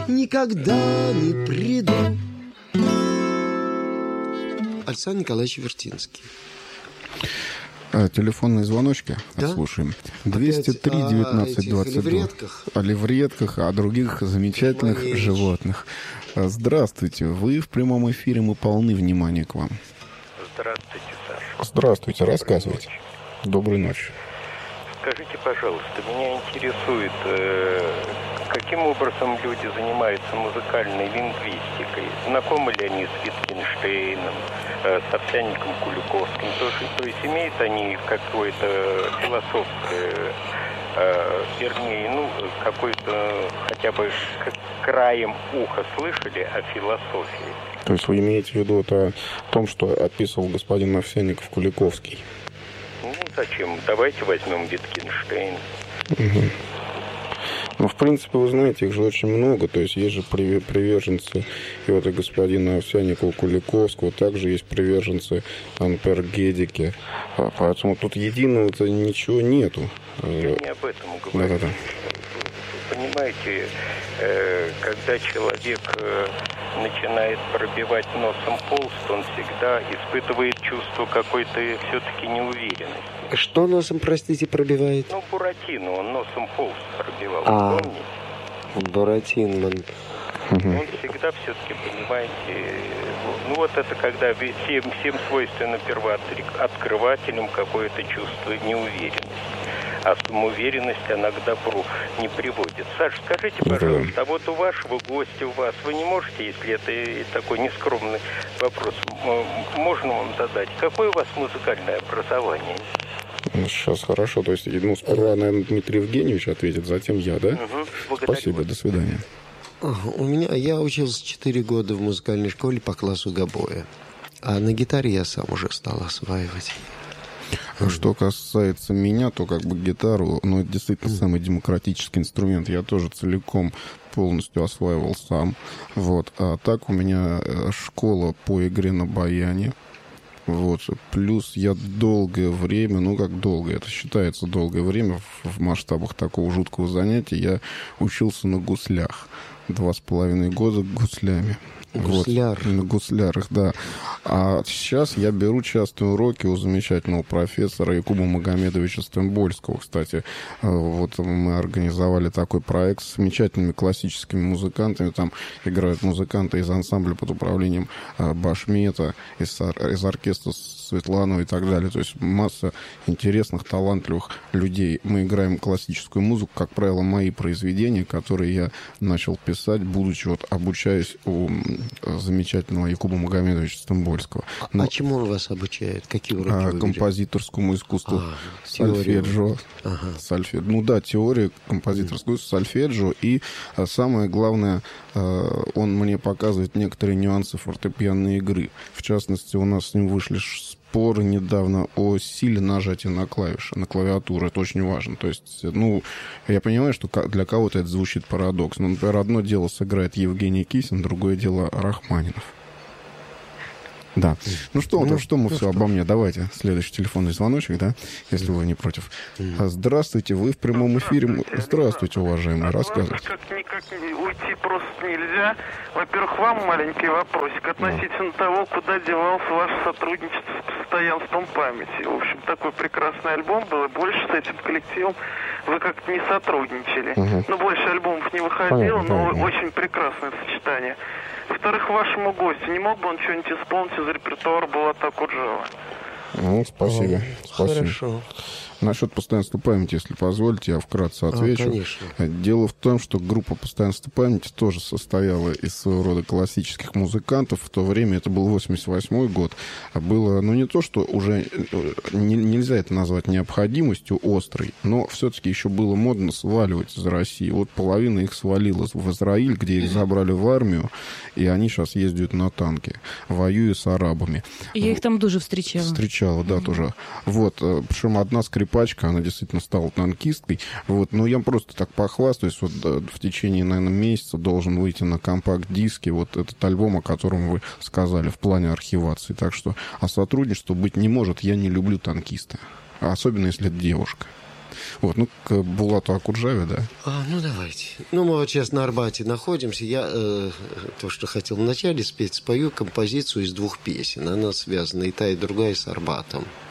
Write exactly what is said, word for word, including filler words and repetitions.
никогда не приду. Александр Николаевич Вертинский. А, телефонные звоночки да? Слушаем. двести три девятнадцать двадцать два. О левретках, о других замечательных Валерий. животных. Здравствуйте. Вы в прямом эфире, мы полны внимания к вам. Здравствуйте, Саша. Здравствуйте, Доброй рассказывайте. Ночи. Доброй ночи. Скажите, пожалуйста, меня интересует, э, каким образом люди занимаются музыкальной лингвистикой? Знакомы ли они с Wittgensteiном, э, с Овсянником Куликовским? То, то есть имеют они какое-то философское, э, вернее, ну, какой-то хотя бы краем уха слышали о философии? То есть вы имеете в виду это, о том, что описывал господин Овсянников Куликовский? Ну, зачем? Давайте возьмем Wittgenstein. Угу. Ну, в принципе, вы знаете, их же очень много. То есть есть же приверженцы и вот и господина Овсянникова Куликовского, также есть приверженцы, например, Гедеке. Поэтому тут единого-то ничего нету. Я не об этом говорю. Да-да-да. Понимаете, когда человек начинает пробивать носом полст, он всегда испытывает чувство какой-то все-таки неуверенности. Что носом, простите, пробивает? Ну, Буратино, он носом полст пробивал, а, помните? Буратино. Он всегда все-таки, понимаете, ну вот это когда всем, всем свойственно первооткрывателям какое-то чувство неуверенности. А самоуверенность она к добру не приводит. Саша, скажите, пожалуйста, а вот у вашего гостя, у вас, вы не можете, если это такой нескромный вопрос, можно вам задать, какое у вас музыкальное образование? Сейчас хорошо, то есть, ну, сперва, наверное, Дмитрий Евгеньевич ответит, затем я, да? Угу, спасибо, до свидания. У меня, я учился четыре года в музыкальной школе по классу гобоя, а на гитаре я сам уже стал осваивать. Что касается меня, то как бы гитару, ну, это действительно самый демократический инструмент. Я тоже целиком полностью осваивал сам. Вот. А так у меня школа по игре на баяне. Вот. Плюс я долгое время, ну как долго, это считается долгое время в масштабах такого жуткого занятия, я учился на гуслях. Два с половиной года гуслями. Гусляр. Вот, на гуслярах, да. А сейчас я беру частые уроки у замечательного профессора Якуба Магомедовича Стембольского. Кстати, вот мы организовали такой проект с замечательными классическими музыкантами. Там играют музыканты из ансамбля под управлением Башмета, из, из оркестра Светланова и так далее. То есть масса интересных, талантливых людей. Мы играем классическую музыку, как правило, мои произведения, которые я начал писать, будучи вот обучаясь у замечательного Якуба Магомедовича Стембольского. Но, а чему он вас обучает? Какие уроки а, вы композиторскому искусству, а, сольфеджио. Ага. Сольфеджио. Ну да, теория композиторского искусства, сольфеджио. И а, самое главное, а, он мне показывает некоторые нюансы фортепианной игры. В частности, у нас с ним вышли споры недавно о силе нажатия на клавиши, на клавиатуру. Это очень важно. То есть, ну, я понимаю, что для кого-то это звучит парадокс. Но, например, одно дело сыграет Евгений Кисин, другое дело Рахманинов. Да. Ну что, ну, что мы ну, все что? обо мне? Давайте, следующий телефонный звоночек, да, если вы не против. Mm. Здравствуйте, вы в прямом эфире. Здравствуйте, Здравствуйте уважаемые, рассказывайте. Как никак уйти просто нельзя. Во-первых, вам маленький вопросик относительно yeah. того, куда девался ваше сотрудничество с постоянством памяти. В общем, такой прекрасный альбом был, и больше с этим коллективом вы как-то не сотрудничали. Uh-huh. Ну, больше альбомов не выходило, Понятно, но да, очень да. прекрасное сочетание. Во-вторых, вашему гостю, не мог бы он что-нибудь исполнить из репертуара Булата Акуджава? Ну, спасибо. О, спасибо. Хорошо. Насчет постоянства памяти, если позволите, я вкратце отвечу. А, конечно. Дело в том, что группа постоянства памяти тоже состояла из своего рода классических музыкантов. В то время, это был восемьдесят восьмой год, а было, ну, не то, что уже не, нельзя это назвать необходимостью острой, но все-таки еще было модно сваливать из России. Вот половина их свалилась в Израиль, где их забрали в армию, и они сейчас ездят на танке, воюя с арабами. Я их там тоже встречала. Встречала, да, mm-hmm. тоже. Вот, причем одна скрипка пачка, она действительно стала танкисткой. Вот, но я просто так похвастаюсь, вот в течение, наверное, месяца должен выйти на компакт-диске вот этот альбом, о котором вы сказали, в плане архивации. Так что, а сотрудничество быть не может. Я не люблю танкиста. Особенно, если это девушка. Вот, ну, к Булату Акуджаве, да? А, ну, давайте. Ну, мы вот сейчас на Арбате находимся. Я э, то, что хотел вначале спеть, спою композицию из двух песен. Она связана и та, и другая с Арбатом.